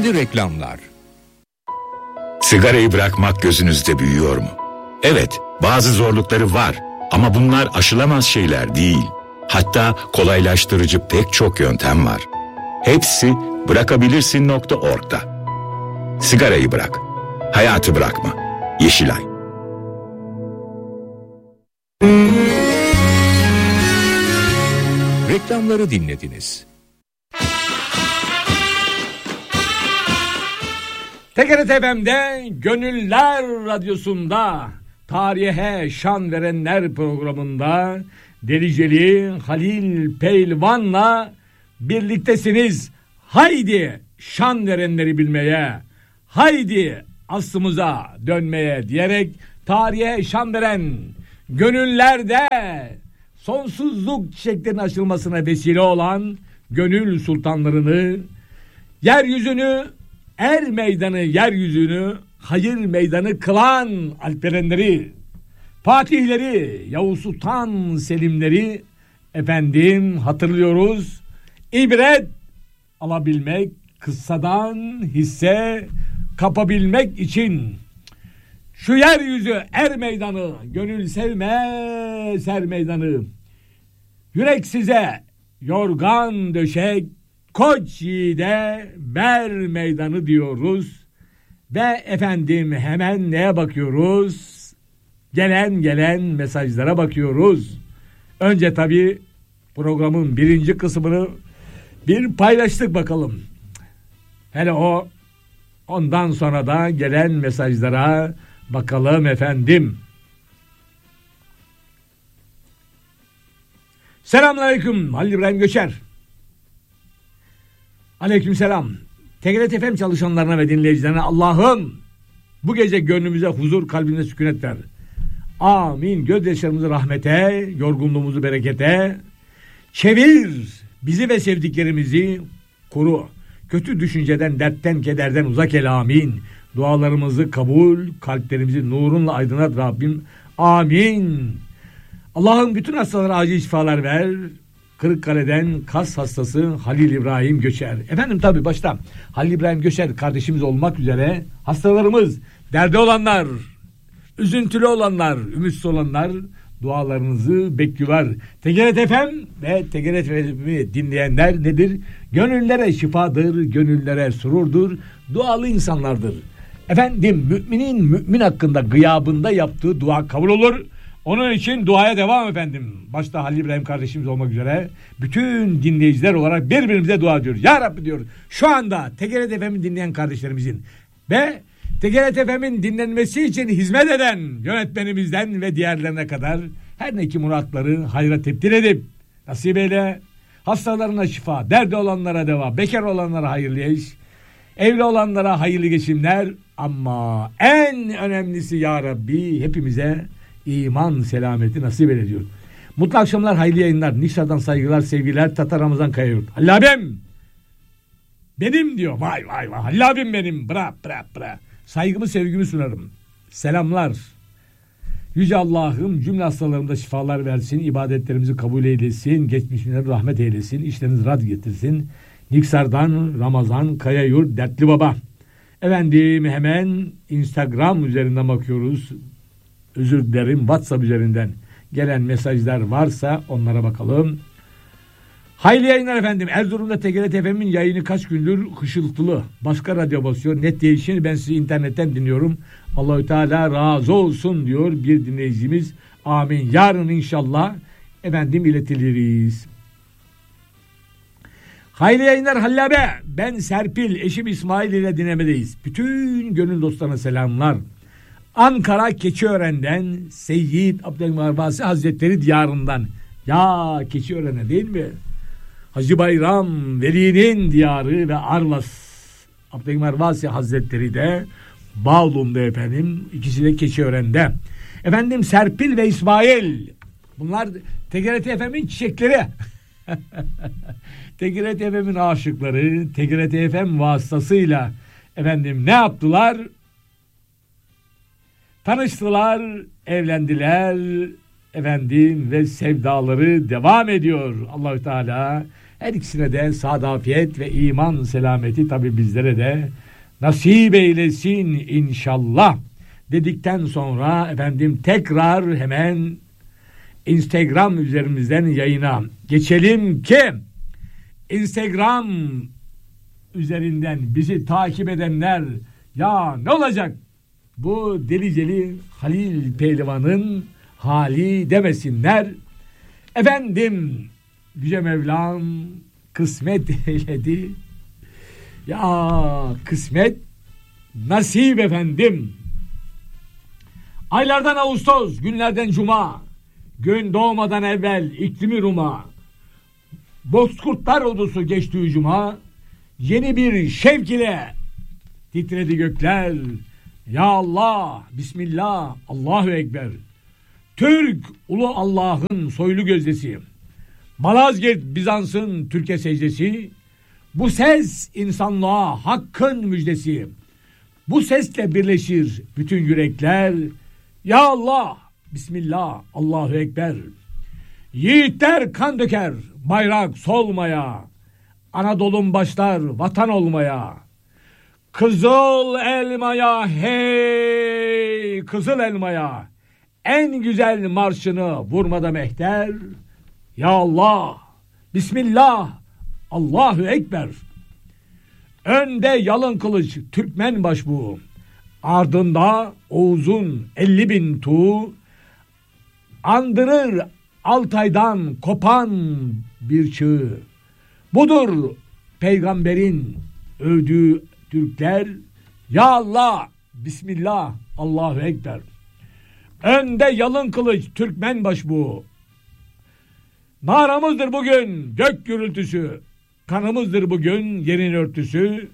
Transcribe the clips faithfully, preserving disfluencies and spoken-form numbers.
Şimdi reklamlar. Sigarayı bırakmak gözünüzde büyüyor mu? Evet, bazı zorlukları var ama bunlar aşılamaz şeyler değil. Hatta kolaylaştırıcı pek çok yöntem var. Hepsi bırakabilirsin nokta org'da. Sigarayı bırak, hayatı bırakma. Yeşilay. Reklamları dinlediniz. T G R T F M'de Gönüller Radyosu'nda tarihe şan verenler programında Deliceli Halil Pehlivan'la birliktesiniz. Haydi şan verenleri bilmeye, haydi aslımıza dönmeye diyerek tarihe şan veren gönüllerde sonsuzluk çiçeklerinin açılmasına vesile olan gönül sultanlarını, yeryüzünü, er meydanı yeryüzünü, hayır meydanı kılan alperenleri, Fatihleri, Yavuz Sultan Selimleri efendim hatırlıyoruz. İbret alabilmek, kıssadan hisse kapabilmek için şu yeryüzü er meydanı, gönül sevmez er meydanı, yürek size yorgan döşek, koç yiğide ver meydanı diyoruz. Ve efendim hemen neye bakıyoruz? Gelen gelen mesajlara bakıyoruz. Önce tabii programın birinci kısmını bir paylaştık bakalım. Hele o, ondan sonra da gelen mesajlara bakalım efendim. Selamünaleyküm Halil İbrahim Göçer. Aleykümselam. T G R T F M çalışanlarına ve dinleyicilerine Allah'ım bu gece gönlümüze huzur, kalbimize sükunet ver. Amin. Gözyaşlarımızı rahmete, yorgunluğumuzu berekete çevir. Bizi ve sevdiklerimizi koru. Kötü düşünceden, dertten, kederden uzak el. Amin. Dualarımızı kabul, kalplerimizi nurunla aydınlat Rabbim. Amin. Allah'ım bütün hastalara acil şifalar ver. Kırıkkale'den kas hastası Halil İbrahim Göçer. Efendim tabii başta Halil İbrahim Göçer kardeşimiz olmak üzere hastalarımız, derdi olanlar, üzüntülü olanlar, ümitsiz olanlar dualarınızı bekliyorlar. T G R T F M ve T G R T F M'i dinleyenler nedir? Gönüllere şifadır, gönüllere sururdur, dualı insanlardır. Efendim müminin mümin hakkında gıyabında yaptığı dua kabul olur. Onun için duaya devam efendim. Başta Halil İbrahim kardeşimiz olmak üzere bütün dinleyiciler olarak birbirimize dua ediyoruz. Ya Rabbi diyoruz. Şu anda T G R T F M'i dinleyen kardeşlerimizin ve T G R T F M'in dinlenmesi için hizmet eden yönetmenimizden ve diğerlerine kadar her ne ki muratları hayra tebdil edip nasip eyle, hastalarına şifa, derdi olanlara deva, bekar olanlara hayırlı iş, evli olanlara hayırlı geçimler, ama en önemlisi Ya Rabbi hepimize iman selameti nasip ediyor. Mutlu akşamlar, hayırlı yayınlar. Nişan'dan saygılar, sevgiler. Tatar Ramazan Kayayurt. Halil abim benim diyor. Vay vay vay. Halil abim benim. Bra bra bra. Saygımı sevgimi sunarım. Selamlar. Yüce Allah'ım cümle hastalarımda şifalar versin. İbadetlerimizi kabul eylesin. Geçmişleri rahmet eylesin. İşlerinizi rad getirsin. Niksar'dan Ramazan Kayayurt dertli baba. Efendim hemen Instagram üzerinden bakıyoruz. Özür dilerim, WhatsApp üzerinden gelen mesajlar varsa onlara bakalım. Hayırlı yayınlar efendim. Erzurum'da T G R T F M'in yayını kaç gündür hışıltılı. Başka radyo basıyor. Net değişini ben sizi internetten dinliyorum. Allahü Teala razı olsun diyor bir dinleyicimiz. Amin. Yarın inşallah efendim iletiliriz. Hayırlı yayınlar Halil abi. Ben Serpil, eşim İsmail ile dinlemedeyiz. Bütün gönül dostlarına selamlar. Ankara Keçiören'den Seyyid Abdülmevasi Hazretleri diyarından. Ya Keçiören'e değil mi? Hacı Bayram Veli'nin diyarı ve Arvas Abdülmevasi Hazretleri de Bağlum'da efendim. İkisi de Keçiören'de. Efendim Serpil ve İsmail. Bunlar T G R T F M'in çiçekleri. T G R T F M'in aşıkları. T G R T F M vasıtasıyla efendim ne yaptılar? Tanıştılar, evlendiler efendim ve sevdaları devam ediyor. Allahü Teala Her ikisine de saadafiyet ve iman selameti tabi bizlere de nasip eylesin inşallah dedikten sonra efendim tekrar hemen Instagram üzerimizden yayına geçelim ki Instagram üzerinden bizi takip edenler ya ne olacak bu deliceli Halil Pehlivan'ın hali demesinler. Efendim Yüce Mevlam kısmet eyledi. Ya kısmet nasip efendim. Aylardan Ağustos, günlerden Cuma, gün doğmadan evvel iklimi Ruma, bozkurtlar ordusu geçtiği Cuma, yeni bir şevk ile titredi gökler. Ya Allah, Bismillah, Allahu Ekber. Türk ulu Allah'ın soylu gözdesi, Malazgirt Bizans'ın Türkiye secdesi, bu ses insanlığa hakkın müjdesi. Bu sesle birleşir bütün yürekler. Ya Allah, Bismillah, Allahu Ekber. Yiğitler kan döker, bayrak solmaya. Anadolu'm başlar vatan olmaya. Kızıl elmaya hey, kızıl elmaya. En güzel marşını vurmada mehter. Ya Allah, Bismillah, Allahu Ekber. Önde yalın kılıç Türkmen başbuğu. Ardında Oğuz'un elli bin tuğ. Andırır Altay'dan kopan bir çığ. Budur peygamberin övdüğü Türkler. Ya Allah, Bismillah, Allahu Ekber. Önde yalın kılıç Türkmen başbuğu. Naramızdır bugün gök gürültüsü. Kanımızdır bugün yerin örtüsü.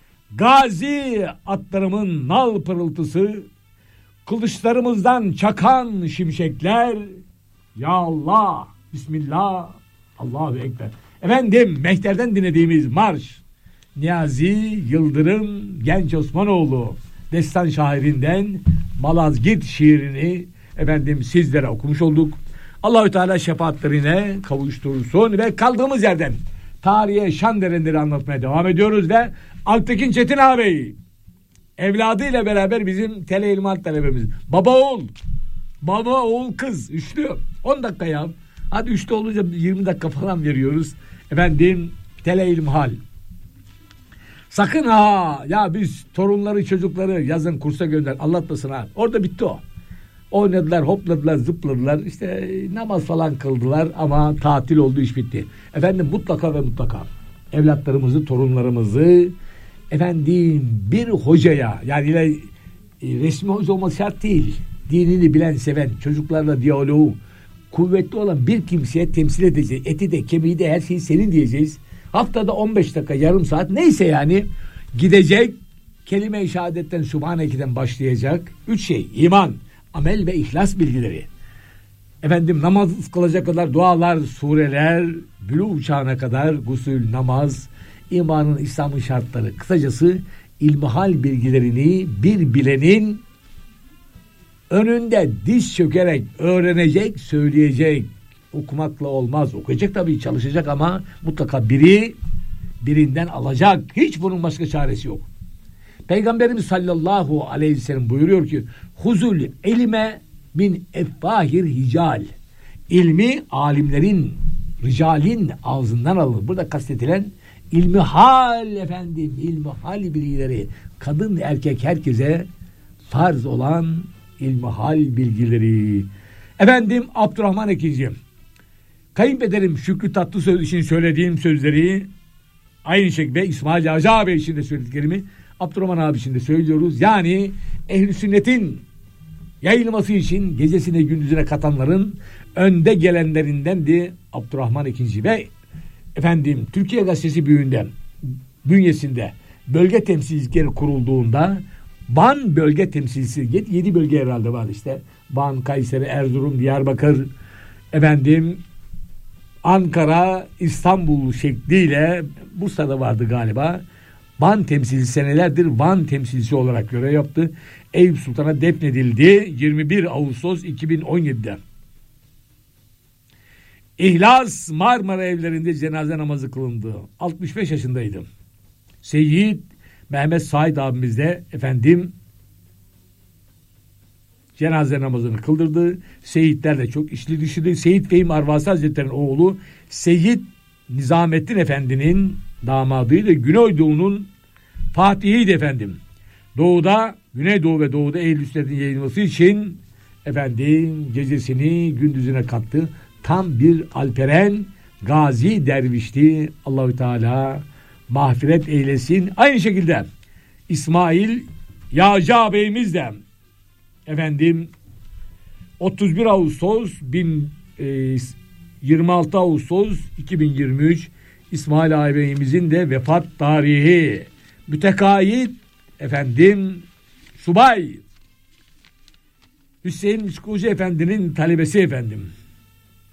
Gazi atlarımın nal pırıltısı. Kılıçlarımızdan çakan şimşekler. Ya Allah, Bismillah, Allahu Ekber. Efendim Mehter'den dinlediğimiz marş Niyazi Yıldırım Genç Osmanoğlu destan şairinden Malazgirt şiirini efendim sizlere okumuş olduk. Allahü Teala şefaatlerine kavuştursun ve kaldığımız yerden tarihe şan derenleri anlatmaya devam ediyoruz ve Alptekin Çetin ağabey evladıyla beraber bizim tele ilmat talebemiz. Baba oğul, baba oğul kız üçlü. on dakika ya. Hadi üçlü olunca yirmi dakika falan veriyoruz. Efendim tele ilmihal. Sakın ha ya biz torunları çocukları yazın kursa gönder anlatmasın ha. Orada bitti o. Oynadılar, hopladılar, zıpladılar. İşte namaz falan kıldılar ama tatil oldu, iş bitti. Efendim mutlaka ve mutlaka evlatlarımızı, torunlarımızı efendim bir hocaya yani e, resmi hoca olması şart değil. Dinini bilen, seven, çocuklarla diyaloğu kuvvetli olan bir kimseye temsil edeceğiz. Eti de, kemiği de her şeyi senin diyeceğiz. Haftada on beş dakika, yarım saat neyse yani gidecek. Kelime-i şehadetten, Sübhaneke'den başlayacak. Üç şey: iman, amel ve ihlas bilgileri. Efendim namaz kılacak kadar dualar, sureler, bülûğ çağına kadar gusül, namaz, imanın, İslam'ın şartları. Kısacası ilmihal bilgilerini bir bilenin önünde diz çökerek öğrenecek, söyleyecek. Okumakla olmaz. Okuyacak tabii, çalışacak ama mutlaka biri birinden alacak. Hiç bunun başka çaresi yok. Peygamberimiz sallallahu aleyhi ve sellem buyuruyor ki huzul ilme min effahir hical. İlmi alimlerin, ricalin ağzından alınır. Burada kastedilen ilmihal efendim, ilmihal bilgileri. Kadın erkek herkese farz olan ilmihal bilgileri. Efendim Abdurrahman ikinci. Kayınpederim Şükrü Tatlısöz için söylediğim sözleri aynı şekilde İsmail Hacı abi için de söylediklerimi Abdurrahman abi için de söylüyoruz. Yani ehl-i sünnetin yayılması için gecesine gündüzüne katanların önde gelenlerindendi Abdurrahman ikinci. Ve efendim Türkiye Gazetesi büyüğünde, bünyesinde bölge temsilcilikleri kurulduğunda Van bölge temsilcisi, yedi bölge herhalde var işte. Van, Kayseri, Erzurum, Diyarbakır, efendim Ankara, İstanbul şekliyle Bursa'da vardı galiba. Van temsilcisi senelerdir Van temsilcisi olarak görev yaptı. Eyüp Sultan'a defnedildi yirmi bir Ağustos iki bin on yedi'de. İhlas Marmara evlerinde cenaze namazı kılındı. altmış beş yaşındaydım. Seyyid Mehmet Said abimiz de efendim cenaze namazını kıldırdı. Seyitler de çok içli dışıydı. Seyyid Fehim Arvasi Hazretleri'nin oğlu Seyyid Nizamettin Efendi'nin damadıydı. Güneydoğu'nun Fatihiydi efendim. Doğuda, Güneydoğu ve Doğu'da Eylül Sünnet'in yayılması için efendim gecesini gündüzüne kattı. Tam bir alperen gazi dervişti. Allahü Teala mağfiret eylesin. Aynı şekilde İsmail Yağcı ağabeyimiz de efendim otuz bir Ağustos bin, e, yirmi altı Ağustos iki bin yirmi üç İsmail ağabeyimizin de vefat tarihi. Mütekayit efendim subay Hüseyin Müşkucu Efendi'nin talebesi efendim.